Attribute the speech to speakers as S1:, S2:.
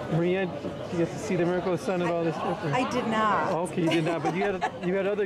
S1: Maria, did you get to see the miracle of the sun at all this trip?
S2: I did not.
S1: Okay, you did not, but you had other